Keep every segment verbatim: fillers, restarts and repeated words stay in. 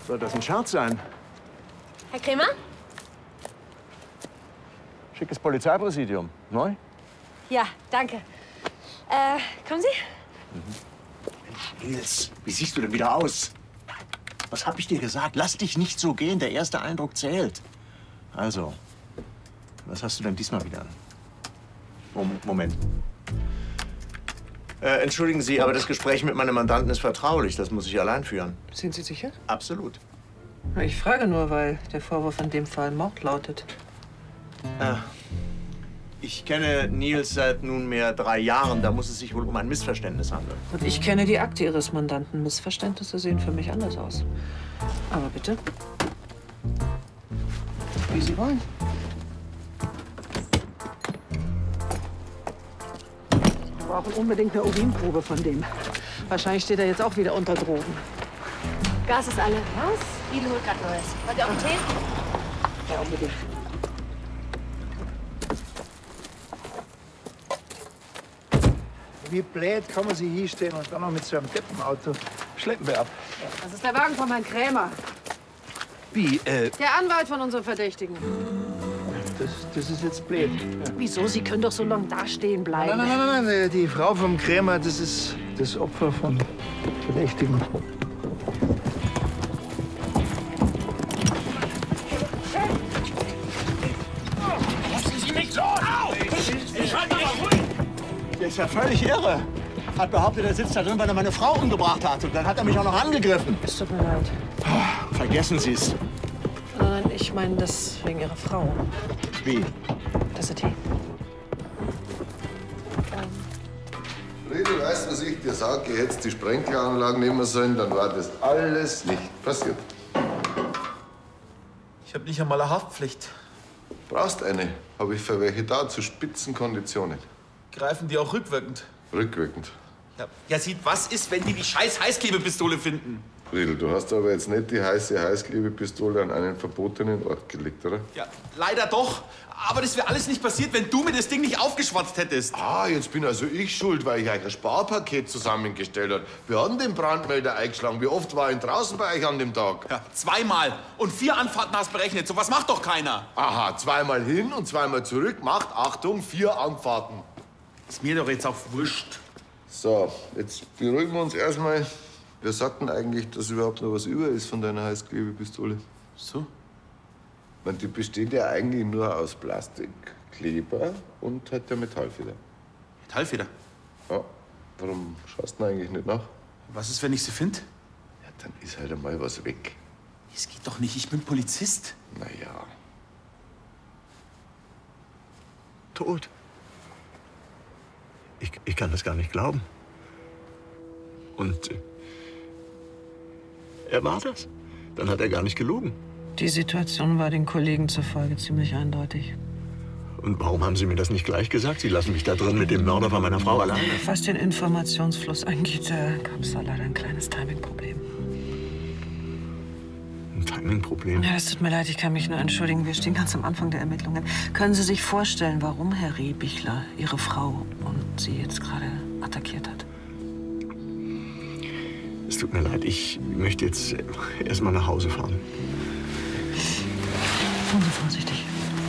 Soll das ein Scherz sein? Herr Kremer? Schickes Polizeipräsidium. Neu? Ja, danke. Äh, kommen Sie? Mhm. Mensch, Nils, wie siehst du denn wieder aus? Was hab ich dir gesagt? Lass dich nicht so gehen. Der erste Eindruck zählt. Also, was hast du denn diesmal wieder an? Mom- Moment. Äh, entschuldigen Sie, aber das Gespräch mit meinem Mandanten ist vertraulich. Das muss ich allein führen. Sind Sie sicher? Absolut. Ich frage nur, weil der Vorwurf in dem Fall Mord lautet. Äh, ich kenne Nils seit nunmehr drei Jahren. Da muss es sich wohl um ein Missverständnis handeln. Und ich kenne die Akte Ihres Mandanten. Missverständnisse sehen für mich anders aus. Aber bitte. Wie Sie wollen. Wir brauchen unbedingt eine Urinprobe von dem. Wahrscheinlich steht er jetzt auch wieder unter Drogen. Gas ist alle. Was? Idel holt grad Neues. Wollt ihr auch einen Tee? Ja, unbedingt. Wie blöd kann man sich hinstellen und dann noch mit so einem Deppenauto schleppen wir ab. Das ist der Wagen von Herrn Krämer. Wie, äh, Der Anwalt von unserem Verdächtigen. das, das ist jetzt blöd. Wieso? Sie können doch so lange dastehen bleiben. Nein, nein, nein, nein, nein, die Frau vom Krämer, das ist das Opfer von Verdächtigen. Lassen Sie mich so! Au! Ich halte mal ruhig! Der ist ja völlig irre. Hat behauptet, er sitzt da drin, weil er meine Frau umgebracht hat. Und dann hat er mich auch noch angegriffen. Es tut mir leid. Vergessen Sie es. Nein, ich meine das wegen Ihrer Frau. Wie? Das ist Tee. Friedel, weißt du, was ich dir sage? Ich hätte die Sprenkleranlagen nehmen sollen, dann war das alles nicht passiert. Ich habe nicht einmal eine Haftpflicht. Brauchst eine, habe ich für welche da, zu Spitzenkonditionen. Greifen die auch rückwirkend? Rückwirkend. Ja, ja sieht, was ist, wenn die die scheiß Heißklebepistole finden? Friedel, du hast aber jetzt nicht die heiße Heißklebepistole an einen verbotenen Ort gelegt, oder? Ja, leider doch. Aber das wäre alles nicht passiert, wenn du mir das Ding nicht aufgeschwatzt hättest. Ah, jetzt bin also ich schuld, weil ich euch ein Sparpaket zusammengestellt habe. Wir haben den Brandmelder eingeschlagen. Wie oft war ich draußen bei euch an dem Tag? Ja, zweimal. Und vier Anfahrten hast berechnet. So was macht doch keiner. Aha, zweimal hin und zweimal zurück macht, Achtung, vier Anfahrten. Ist mir doch jetzt auch wurscht. So, jetzt beruhigen wir uns erstmal. Wer sagt denn eigentlich, dass überhaupt noch was über ist von deiner Heißklebepistole? So? Man, die besteht ja eigentlich nur aus Plastik, Kleber und halt der Metallfeder. Metallfeder? Ja. Warum schaust du denn eigentlich nicht nach? Was ist, wenn ich sie finde? Ja, dann ist halt einmal was weg. Es geht doch nicht. Ich bin Polizist. Na ja. Tot. Ich, ich kann das gar nicht glauben. Und äh, er war das. Dann hat er gar nicht gelogen. Die Situation war den Kollegen zufolge ziemlich eindeutig. Und warum haben Sie mir das nicht gleich gesagt? Sie lassen mich da drin mit dem Mörder von meiner Frau alleine. Was den Informationsfluss angeht, äh, gab es da leider ein kleines Timing-Problem. Ein Timing-Problem? Ja, das tut mir leid, ich kann mich nur entschuldigen. Wir stehen ganz am Anfang der Ermittlungen. Können Sie sich vorstellen, warum Herr Rehbichler Ihre Frau und Sie jetzt gerade attackiert hat? Es tut mir leid, ich möchte jetzt erst mal nach Hause fahren. Fahren Sie vorsichtig.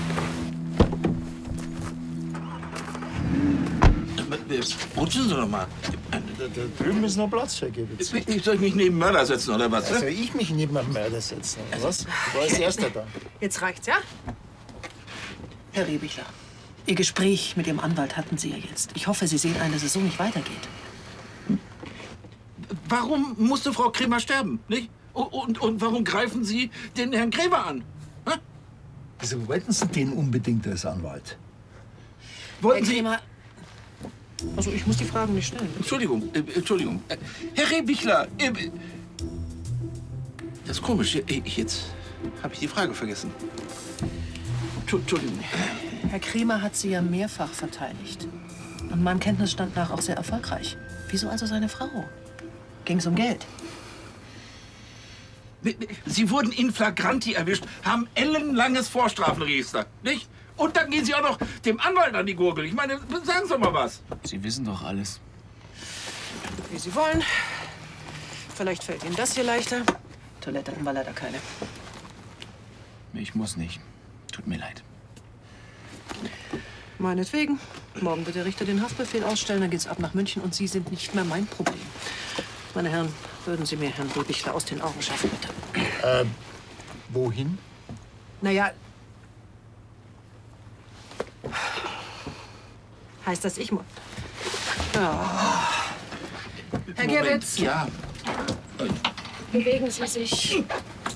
Rutschen Sie doch mal. Da, da drüben ist noch Platz, Herr Gebitz. Ich soll mich neben Mörder setzen, oder was? Soll ich mich neben einen Mörder setzen, oder was? Du warst Erster da. Jetzt reicht's, ja? Herr Rehbichler, Ihr Gespräch mit Ihrem Anwalt hatten Sie ja jetzt. Ich hoffe, Sie sehen ein, dass es so nicht weitergeht. Warum musste Frau Krämer sterben, nicht? Und, und, und warum greifen Sie den Herrn Krämer an? Hä? Wieso wollten Sie den unbedingt als Anwalt? Wollten Herr Sie... Krämer, also ich muss die Fragen nicht stellen. Entschuldigung, äh, Entschuldigung. Äh, Herr Rehbichler, äh, das ist komisch. Ich, jetzt habe ich die Frage vergessen. Entschuldigung. Herr Krämer hat Sie ja mehrfach verteidigt. Und meinem Kenntnisstand nach auch sehr erfolgreich. Wieso also seine Frau? Ging es um Geld? Sie wurden in flagranti erwischt, haben ellenlanges Vorstrafenregister, nicht? Und dann gehen Sie auch noch dem Anwalt an die Gurgel. Ich meine, sagen Sie doch mal was. Sie wissen doch alles. Wie Sie wollen. Vielleicht fällt Ihnen das hier leichter. Toilette haben wir leider keine. Ich muss nicht. Tut mir leid. Meinetwegen. Morgen wird der Richter den Haftbefehl ausstellen, dann geht's ab nach München und Sie sind nicht mehr mein Problem. Meine Herren, würden Sie mir Herrn Rebichler aus den Augen schaffen, bitte? Äh, wohin? Naja, heißt das, ich muss. Ja. Herr Gerwitz, Ja. Bewegen Sie sich.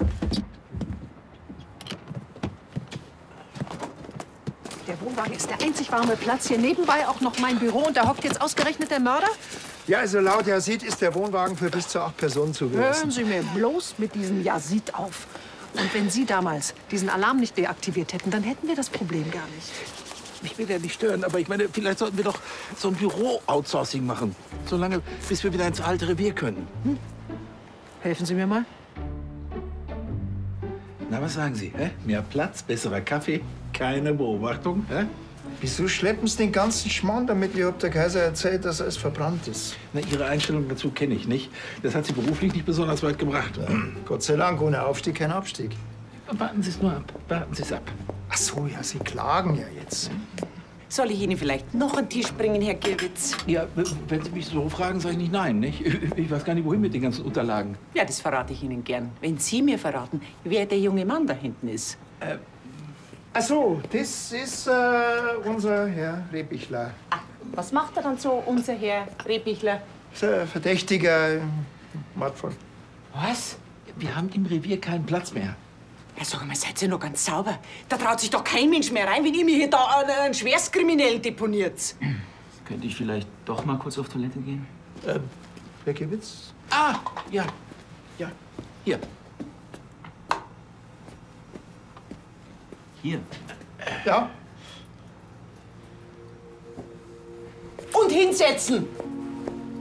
der Wohnwagen ist der einzig warme Platz. Hier nebenbei auch noch mein Büro. Und da hockt jetzt ausgerechnet der Mörder? Ja, also laut Yazid ist der Wohnwagen für bis zu acht Personen zugelassen. Hören Sie mir bloß mit diesem Yazid auf. Und wenn Sie damals diesen Alarm nicht deaktiviert hätten, dann hätten wir das Problem gar nicht. Ich will ja nicht stören, aber ich meine, vielleicht sollten wir doch so ein Büro-Outsourcing machen. So lange, bis wir wieder ins alte Revier können. Hm? Helfen Sie mir mal. Na, was sagen Sie? Hä? Mehr Platz, besserer Kaffee, keine Beobachtung. Hä? Wieso schleppen Sie den ganzen Schmarrn damit? Ich hab der Kaiser erzählt, dass alles verbrannt ist. Na, Ihre Einstellung dazu kenne ich nicht. Das hat Sie beruflich nicht besonders weit gebracht. Ja, Gott sei Dank, ohne Aufstieg kein Abstieg. Warten Sie es nur ab. Warten Sie es ab. Ach so, ja, Sie klagen ja jetzt. Soll ich Ihnen vielleicht noch einen Tisch bringen, Herr Gerwitz? Ja, wenn Sie mich so fragen, sage ich nicht nein. Nicht? Ich weiß gar nicht, wohin mit den ganzen Unterlagen. Ja, das verrate ich Ihnen gern. Wenn Sie mir verraten, wer der junge Mann da hinten ist. Äh, ach so, das ist äh, unser Herr Rebichler. Ah, was macht er dann so, unser Herr Rebichler? Ist ein verdächtiger Mordfall. Was? Wir haben im Revier keinen Platz mehr. Ja, sag mal, seid ihr noch ganz sauber? Da traut sich doch kein Mensch mehr rein, wenn ihr mir hier da einen, einen Schwerstkriminellen deponiert. Könnte ich vielleicht doch mal kurz auf Toilette gehen? Äh, Herr Gewitz? Ah, ja. Ja, hier. Hier. Ja. Und hinsetzen!